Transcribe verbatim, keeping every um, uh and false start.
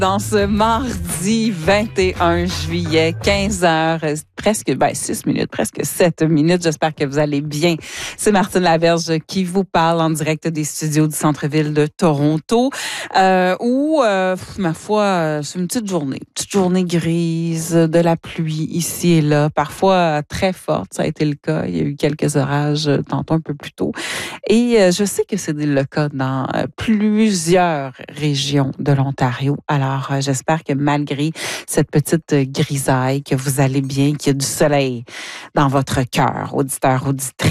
Dans ce mardi vingt et un juillet, quinze heures, presque, ben, six minutes, presque sept minutes. J'espère que vous allez bien. C'est Martine Laverge qui vous parle en direct des studios du centre-ville de Toronto, euh, où, euh, ma foi, c'est une petite journée, une petite journée grise, de la pluie ici et là, parfois très forte. Ça a été le cas. Il y a eu quelques orages tantôt un peu plus tôt. Et euh, je sais que c'est le cas dans euh, plusieurs régions de l'Ontario. Alors, euh, j'espère que malgré cette petite grisaille, que vous allez bien, qu'il y a du soleil dans votre cœur, auditeur, auditrice.